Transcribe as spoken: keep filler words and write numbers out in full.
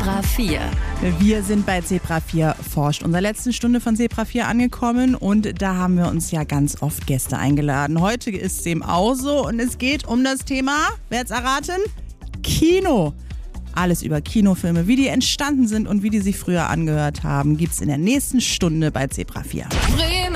Zebra vier. Wir sind bei Zebra vier forscht, unserer letzten Stunde von Zebra vier angekommen und da haben wir uns ja ganz oft Gäste eingeladen. Heute ist dem auch so und es geht um das Thema, wer hat's erraten? Kino. Alles über Kinofilme, wie die entstanden sind und wie die sich früher angehört haben, gibt's in der nächsten Stunde bei Zebra vier. Bremen.